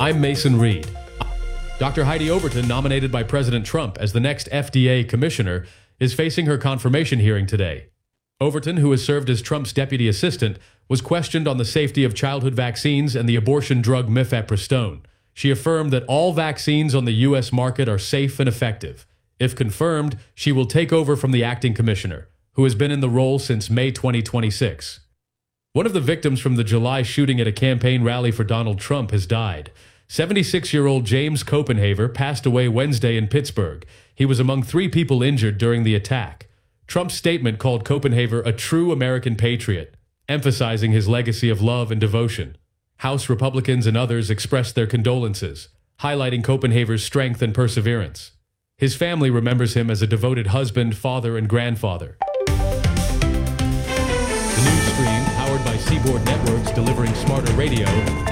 I'm Mason Reed. Dr. Heidi Overton, nominated by President Trump as the next FDA commissioner, is facing her confirmation hearing today. Overton, who has served as Trump's deputy assistant, was questioned on the safety of childhood vaccines and the abortion drug mifepristone. She affirmed that all vaccines on the U.S. market are safe and effective. If confirmed, she will take over from the acting commissioner, who has been in the role since May 2026. One of the victims from the July shooting at a campaign rally for Donald Trump has died. 76-year-old James Copenhaver passed away Wednesday in Pittsburgh. He was among 3 people injured during the attack. Trump's statement called Copenhaver a true American patriot, emphasizing his legacy of love and devotion. House Republicans and others expressed their condolences, highlighting Copenhaver's strength and perseverance. His family remembers him as a devoted husband, father, and grandfather. The news stream, powered by Seaboard Networks, delivering smarter radio,